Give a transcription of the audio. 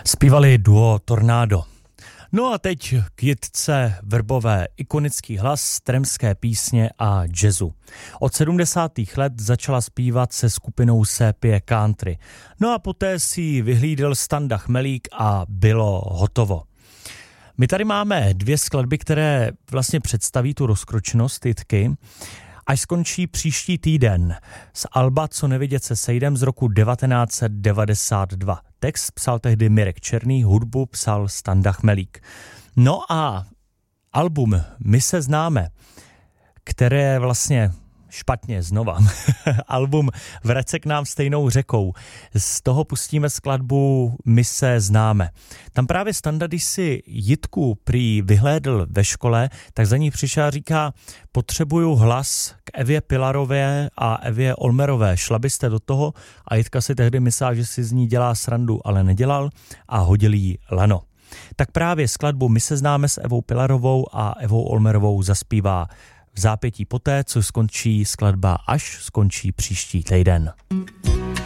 Zpívali duo Tornádo. No a teď k Jitce Vrbové, ikonický hlas stremské písně a jazzu. Od 70. let začala zpívat se skupinou Sépie Country. No a poté si vyhlídl Standa Chmelík a bylo hotovo. My tady máme dvě skladby, které vlastně představí tu rozkročenost Jitky. Až skončí příští týden z alba Co nevidět se sejdem z roku 1992. Text psal tehdy Mirek Černý, hudbu psal Standa Chmelík. No a album My se známe, které vlastně špatně znova. Album Vrať se k nám stejnou řekou. Z toho pustíme skladbu My se známe. Tam právě Standa, když si Jitku prý vyhlédl ve škole, tak za ní přišel a říká: potřebuju hlas k Evě Pilarové a Evě Olmerové. Šla byste do toho? A Jitka si tehdy myslela, že si z ní dělá srandu, ale nedělal a hodil jí lano. Tak právě skladbu My se známe s Evou Pilarovou a Evou Olmerovou zaspívá v zápětí poté, co skončí skladba Až skončí příští týden.